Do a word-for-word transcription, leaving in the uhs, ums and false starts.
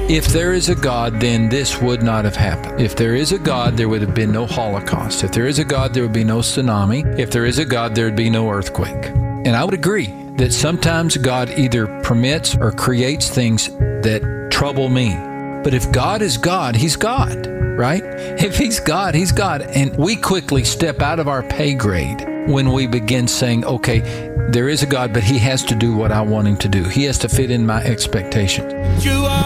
If there is a God, then this would not have happened. If there is a God, there would have been no Holocaust. If there is a God, there would be no tsunami. If there is a God, there would be no earthquake. And I would agree that sometimes God either permits or creates things that trouble me. But if God is God, He's God, right? If He's God, He's God. And we quickly step out of our pay grade when we begin saying, okay, there is a God, but He has to do what I want Him to do. He has to fit in my expectations. You are